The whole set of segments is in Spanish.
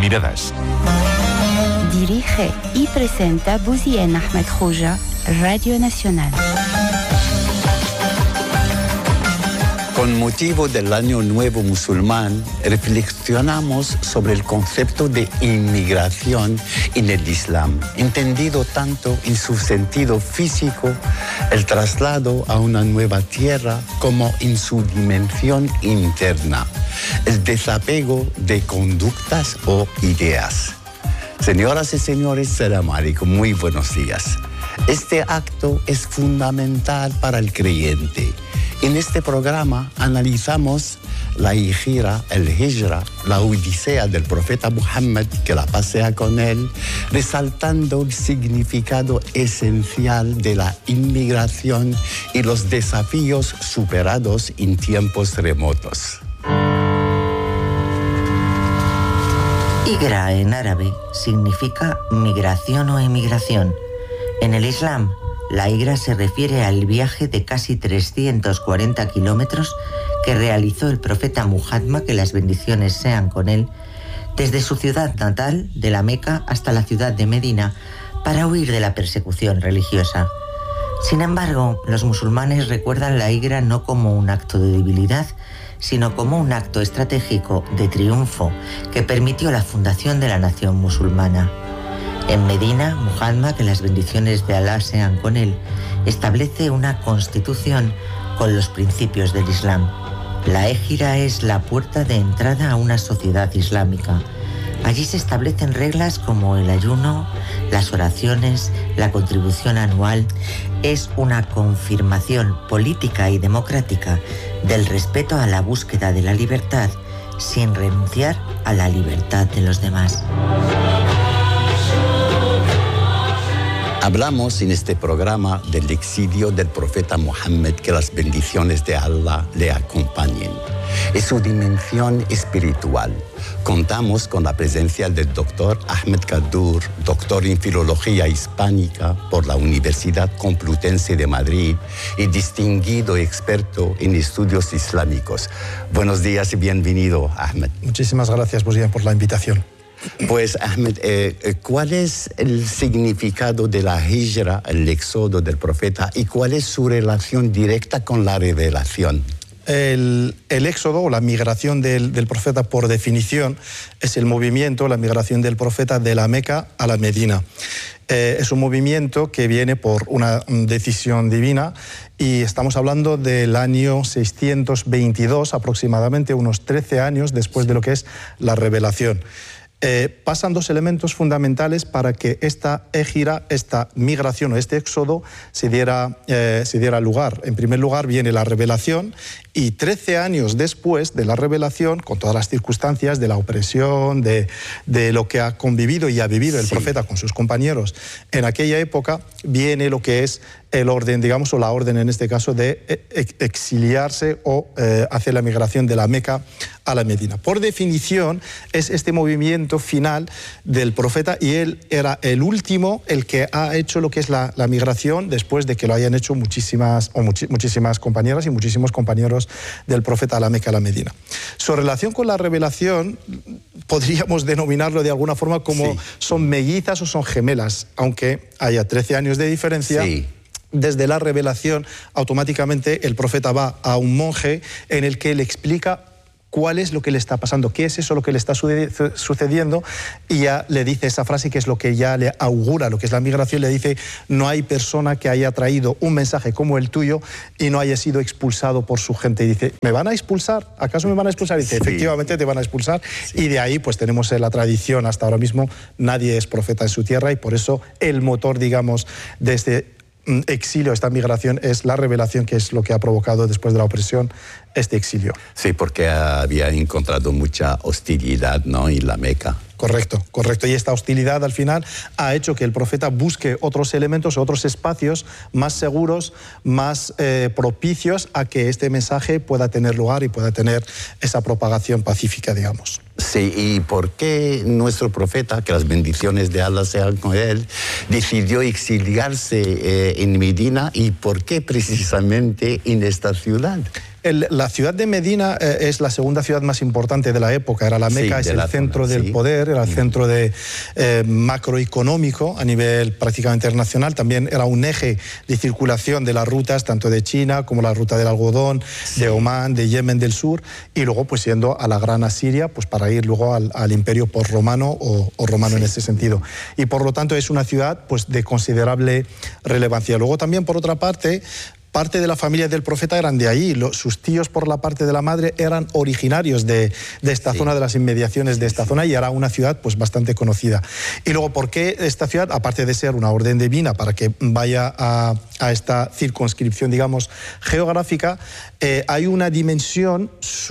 miradas. Dirige y presenta Bouzien Ahmed Khouja, Radio Nacional. Con motivo del Año Nuevo Musulmán, reflexionamos sobre el concepto de inmigración en el Islam, entendido tanto en su sentido físico, el traslado a una nueva tierra, como en su dimensión interna, el desapego de conductas o ideas. Señoras y señores, salam alaikum, muy buenos días. Este acto es fundamental para el creyente. En este programa analizamos la hijra, el hijra, la odisea del profeta Muhammad, que la pasea con él, resaltando el significado esencial de la inmigración y los desafíos superados en tiempos remotos. Hijra en árabe significa migración o emigración. En el Islam, la hijra se refiere al viaje de casi 340 kilómetros que realizó el profeta Muhammad, que las bendiciones sean con él, desde su ciudad natal, de la Meca, hasta la ciudad de Medina, para huir de la persecución religiosa. Sin embargo, los musulmanes recuerdan la hijra no como un acto de debilidad, sino como un acto estratégico de triunfo que permitió la fundación de la nación musulmana. En Medina, Muhammad, que las bendiciones de Alá sean con él, establece una constitución con los principios del Islam. La hijra es la puerta de entrada a una sociedad islámica. Allí se establecen reglas como el ayuno, las oraciones, la contribución anual. Es una confirmación política y democrática del respeto a la búsqueda de la libertad, sin renunciar a la libertad de los demás. Hablamos en este programa del exilio del profeta Muhammad, que las bendiciones de Allah le acompañen. Es su dimensión espiritual. Contamos con la presencia del doctor Ahmed Kaddour, doctor en Filología Hispánica por la Universidad Complutense de Madrid y distinguido experto en estudios islámicos. Buenos días y bienvenido, Ahmed. Muchísimas gracias, Bouzien, por la invitación. Pues, Ahmed, ¿cuál es el significado de la hijra, el éxodo del profeta, y cuál es su relación directa con la revelación? El éxodo o la migración del profeta, por definición, es el movimiento, la migración del profeta de la Meca a la Medina. Es un movimiento que viene por una decisión divina y estamos hablando del año 622, aproximadamente unos 13 años después de lo que es la revelación. Pasan dos elementos fundamentales para que esta hijra, esta migración o este éxodo se diera lugar. En primer lugar viene la revelación, y 13 años después de la revelación, con todas las circunstancias de la opresión, de lo que ha convivido y ha vivido el profeta con sus compañeros en aquella época, viene lo que es el orden, digamos, o la orden en este caso de exiliarse o hacer la migración de la Meca a la Medina. Por definición, es este movimiento final del profeta, y él era el último, el que ha hecho lo que es la migración, después de que lo hayan hecho muchísimas compañeras y muchísimos compañeros del profeta a la Meca, a la Medina. Su relación con la revelación podríamos denominarlo de alguna forma como son mellizas o son gemelas, aunque haya 13 años de diferencia. Sí. Desde la revelación, automáticamente el profeta va a un monje en el que le explica cuál es lo que le está pasando, qué es eso lo que le está sucediendo, y ya le dice esa frase que es lo que ya le augura lo que es la migración. Le dice: no hay persona que haya traído un mensaje como el tuyo y no haya sido expulsado por su gente. Y dice: ¿me van a expulsar? ¿Acaso me van a expulsar? Y dice: efectivamente te van a expulsar. Y de ahí pues tenemos la tradición hasta ahora mismo, nadie es profeta en su tierra, y por eso el motor, digamos, de este exilio, esta migración, es la revelación, que es lo que ha provocado después de la opresión este exilio. Sí, porque había encontrado mucha hostilidad, ¿no?, en la Meca. Correcto. Y esta hostilidad al final ha hecho que el profeta busque otros elementos, otros espacios más seguros, más propicios a que este mensaje pueda tener lugar y pueda tener esa propagación pacífica, digamos. Sí, ¿y por qué nuestro profeta, que las bendiciones de Allah sean con él, decidió exiliarse en Medina, y por qué precisamente en esta ciudad? La ciudad de Medina es la segunda ciudad más importante de la época. Era la Meca, es el centro del poder, era el centro macroeconómico a nivel prácticamente internacional. También era un eje de circulación de las rutas, tanto de China como la ruta del algodón, de Omán, de Yemen del sur, y luego pues yendo a la Gran Asiria, pues para ir luego al imperio romano o romano en ese sentido. Y por lo tanto es una ciudad pues de considerable relevancia. Luego también, por otra parte de la familia del profeta eran de ahí. Sus tíos por la parte de la madre eran originarios de esta zona, de las inmediaciones de esta zona, y era una ciudad pues bastante conocida. Y luego, ¿por qué esta ciudad, aparte de ser una orden divina para que vaya a esta circunscripción, digamos, geográfica, hay una dimensión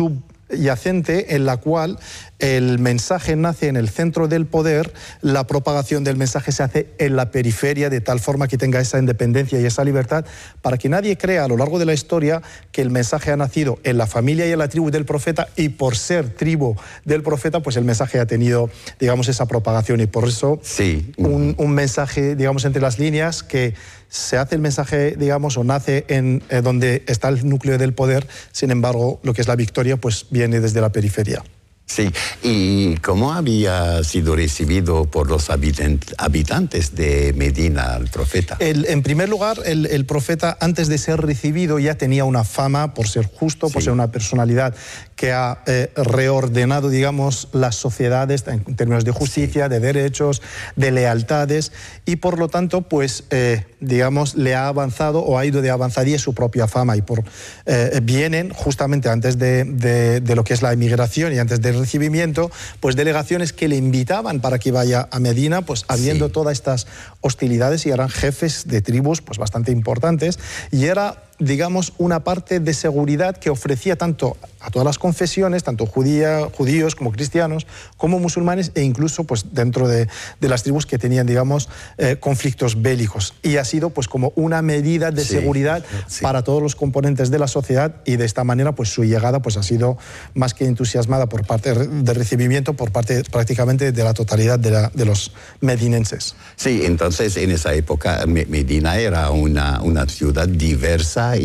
subyacente en la cual el mensaje nace en el centro del poder, la propagación del mensaje se hace en la periferia, de tal forma que tenga esa independencia y esa libertad, para que nadie crea a lo largo de la historia que el mensaje ha nacido en la familia y en la tribu del profeta, y por ser tribu del profeta, pues el mensaje ha tenido, digamos, esa propagación, y por eso un mensaje, digamos, entre las líneas, que se hace el mensaje, digamos, o nace en donde está el núcleo del poder. Sin embargo, lo que es la victoria, pues viene desde la periferia. Sí, ¿y cómo había sido recibido por los habitantes de Medina el profeta? En primer lugar, el profeta, antes de ser recibido, ya tenía una fama por ser justo, por ser una personalidad que ha reordenado, digamos, las sociedades en términos de justicia, de derechos, de lealtades, y por lo tanto, pues, digamos, le ha avanzado o ha ido de avanzadilla su propia fama, y vienen justamente antes de lo que es la emigración y antes del recibimiento, pues delegaciones que le invitaban para que vaya a Medina, pues habiendo todas estas hostilidades, y eran jefes de tribus pues bastante importantes, y era, digamos, una parte de seguridad que ofrecía tanto a todas las confesiones, tanto judíos como cristianos, como musulmanes, e incluso pues dentro de las tribus que tenían, digamos, conflictos bélicos. Y ha sido pues como una medida de seguridad para todos los componentes de la sociedad, y de esta manera pues su llegada pues ha sido más que entusiasmada por parte de recibimiento, por parte prácticamente de la totalidad de los medinenses. Sí, entonces en esa época Medina era una ciudad diversa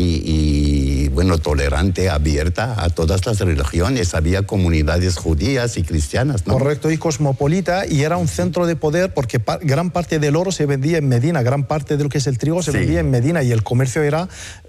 y bueno, tolerante, abierta a todas las religiones. Había comunidades judías y cristianas, ¿no? Correcto, y cosmopolita, y era un centro de poder porque gran parte del oro se vendía en Medina, gran parte de lo que es el trigo se vendía en Medina, y el comercio era,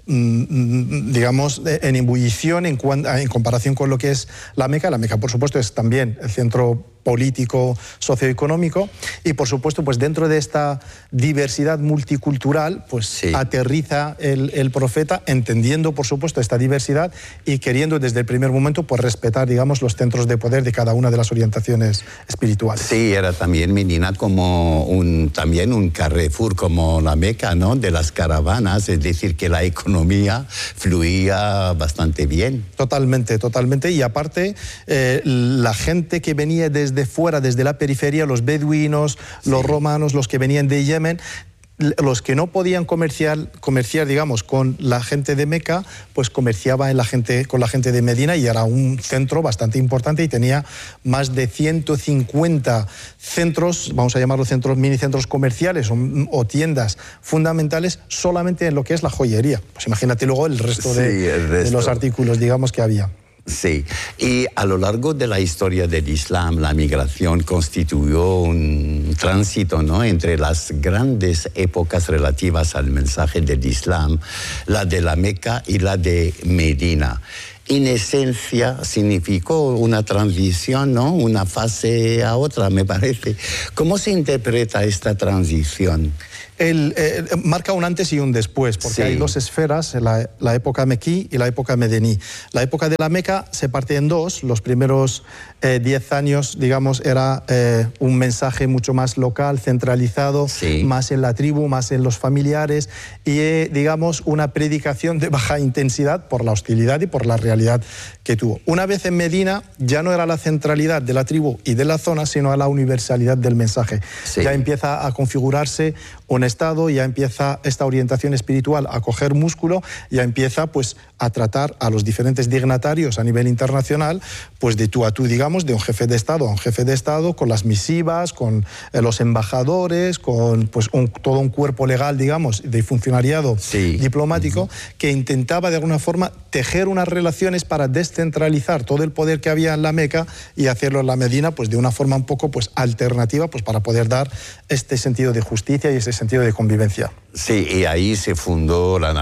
digamos, en ebullición en comparación con lo que es la Meca. La Meca, por supuesto, es también el centro político, socioeconómico, y por supuesto pues dentro de esta diversidad multicultural pues aterriza el profeta, entendiendo por supuesto esta diversidad y queriendo desde el primer momento pues respetar, digamos, los centros de poder de cada una de las orientaciones espirituales. Sí, era también Medina como también un Carrefour, como la Meca, ¿no?, de las caravanas, es decir, que la economía fluía bastante bien. Totalmente, totalmente, y aparte la gente que venía desde fuera, desde la periferia, los beduinos, los romanos, los que venían de Yemen, los que no podían comerciar, digamos, con la gente de Meca, pues comerciaba con la gente de Medina, y era un centro bastante importante, y tenía más de 150 centros, vamos a llamarlos centros, mini centros comerciales o tiendas fundamentales solamente en lo que es la joyería. Pues imagínate luego el resto de los artículos, digamos, que había. Sí, y a lo largo de la historia del Islam, la migración constituyó un tránsito, ¿no?, entre las grandes épocas relativas al mensaje del Islam, la de la Meca y la de Medina. En esencia significó una transición, ¿no?, una fase a otra, me parece. ¿Cómo se interpreta esta transición? Marca un antes y un después, porque hay dos esferas, la época mequí y la época medení. La época de la Meca se parte en dos. Los primeros 10 años, digamos, era un mensaje mucho más local, centralizado, más en la tribu, más en los familiares, y digamos una predicación de baja intensidad por la hostilidad y por la realidad que tuvo. Una vez en Medina ya no era la centralidad de la tribu y de la zona, sino a la universalidad del mensaje. Ya empieza a configurarse un Estado, ya empieza esta orientación espiritual a coger músculo, ya empieza pues a tratar a los diferentes dignatarios a nivel internacional, pues de tú a tú, digamos, de un jefe de Estado a un jefe de Estado, con las misivas, con los embajadores, con pues todo un cuerpo legal, digamos, de funcionariado diplomático, que intentaba de alguna forma tejer unas relaciones para descentralizar todo el poder que había en la Meca y hacerlo en la Medina, pues de una forma un poco pues alternativa, pues para poder dar este sentido de justicia y ese sentido de convivencia. Sí, y ahí se fundó la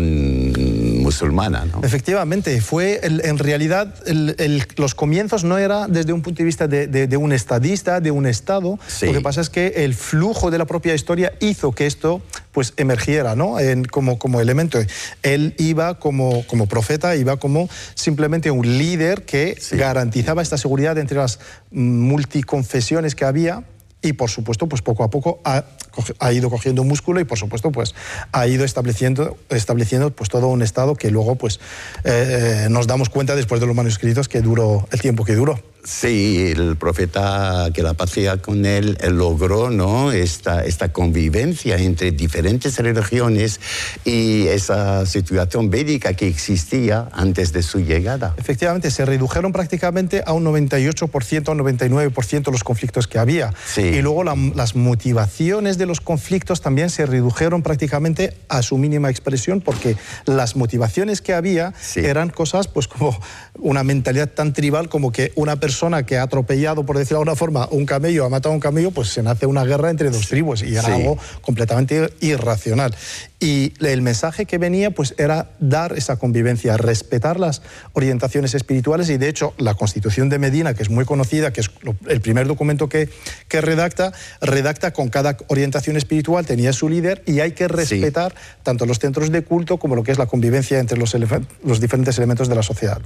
nación musulmana, ¿no? Efectivamente, fue en realidad los comienzos no era desde un punto de vista de un estadista, de un Estado. Sí. Lo que pasa es que el flujo de la propia historia hizo que esto pues emergiera, ¿no? Como elemento. Él iba como profeta, iba como simplemente un líder que garantizaba esta seguridad entre las multiconfesiones que había. Y por supuesto, pues poco a poco ha ido cogiendo músculo y por supuesto, pues ha ido estableciendo pues todo un Estado que luego pues nos damos cuenta después de los manuscritos que duró el tiempo que duró. Sí, el profeta, que la paz sea con él, logró, ¿no?, esta convivencia entre diferentes religiones y esa situación bélica que existía antes de su llegada. Efectivamente, se redujeron prácticamente a un 98%, a un 99% los conflictos que había. Sí. Y luego las motivaciones de los conflictos también se redujeron prácticamente a su mínima expresión, porque las motivaciones que había eran cosas pues como una mentalidad tan tribal como que una persona que ha atropellado, por decirlo de alguna forma, un camello, ha matado a un camello, pues se nace una guerra entre dos tribus y era algo completamente irracional. Y el mensaje que venía pues era dar esa convivencia, respetar las orientaciones espirituales, y de hecho la Constitución de Medina, que es muy conocida, que es el primer documento que redacta con cada orientación espiritual, tenía su líder, y hay que respetar tanto los centros de culto como lo que es la convivencia entre los diferentes elementos de la sociedad.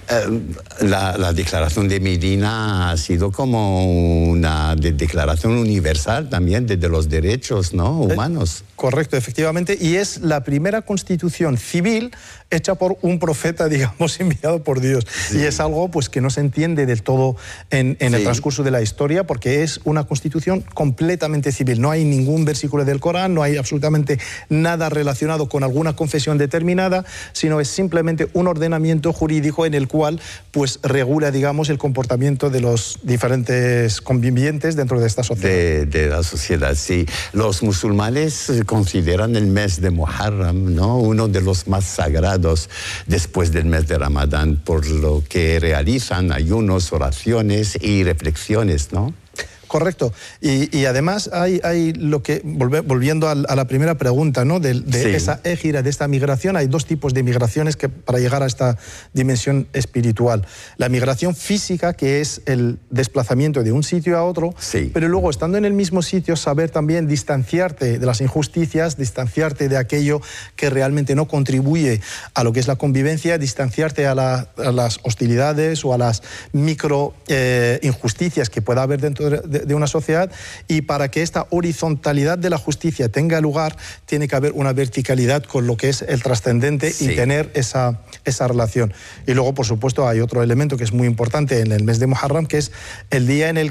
La declaración de Medina ha sido como una declaración universal también de los derechos, ¿no?, humanos. Correcto, efectivamente, y es la primera constitución civil hecha por un profeta, digamos, enviado por Dios. Sí. Y es algo pues que no se entiende del todo en el transcurso de la historia, porque es una constitución completamente civil. No hay ningún versículo del Corán, no hay absolutamente nada relacionado con alguna confesión determinada, sino es simplemente un ordenamiento jurídico en el cual pues regula, digamos, el comportamiento de los diferentes convivientes dentro de esta sociedad. De la sociedad, sí. Los musulmanes consideran el mes de Muharram, ¿no?, uno de los más sagrados después del mes de Ramadán, por lo que realizan ayunos, oraciones y reflexiones, ¿no? Correcto. Y además hay lo que, volviendo a la primera pregunta, ¿no?, de esa égira, de esta migración, hay dos tipos de migraciones para llegar a esta dimensión espiritual. La migración física, que es el desplazamiento de un sitio a otro, pero luego, estando en el mismo sitio, saber también distanciarte de las injusticias, distanciarte de aquello que realmente no contribuye a lo que es la convivencia, distanciarte a las hostilidades o a las micro injusticias que pueda haber dentro de una sociedad, y para que esta horizontalidad de la justicia tenga lugar, tiene que haber una verticalidad con lo que es el trascendente y tener esa relación. Y luego, por supuesto, hay otro elemento que es muy importante en el mes de Muharram, que es el día en el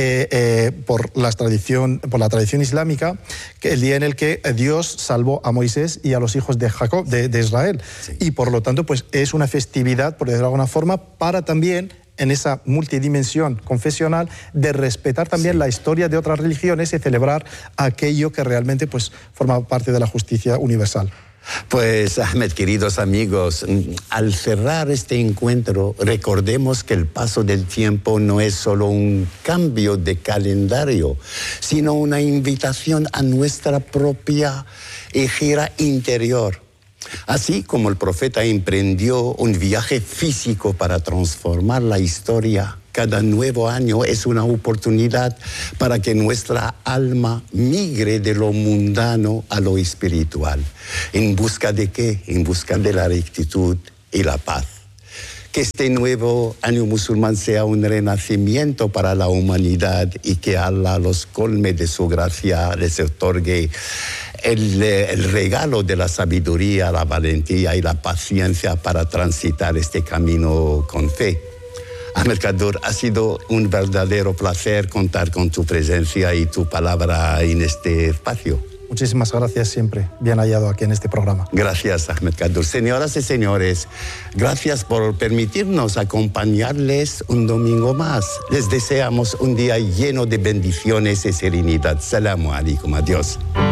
que, por la tradición islámica, que el día en el que Dios salvó a Moisés y a los hijos de Jacob, de Israel. Y por lo tanto, pues es una festividad, por decirlo de alguna forma, para también, en esa multidimensión confesional, de respetar también la historia de otras religiones y celebrar aquello que realmente pues forma parte de la justicia universal. Pues, Ahmed, queridos amigos, al cerrar este encuentro, recordemos que el paso del tiempo no es solo un cambio de calendario, sino una invitación a nuestra propia gira interior. Así como el profeta emprendió un viaje físico para transformar la historia, cada nuevo año es una oportunidad para que nuestra alma migre de lo mundano a lo espiritual. ¿En busca de qué? En busca de la rectitud y la paz. Que este nuevo año musulmán sea un renacimiento para la humanidad y que Allah los colme de su gracia, les otorgue el regalo de la sabiduría, la valentía y la paciencia para transitar este camino con fe. Ahmed Kaddour, ha sido un verdadero placer contar con tu presencia y tu palabra en este espacio. Muchísimas gracias, siempre bien hallado aquí en este programa. Gracias, Ahmed Kaddour. Señoras y señores, gracias por permitirnos acompañarles un domingo más. Les deseamos un día lleno de bendiciones y serenidad. Salamu alaikum. Adiós.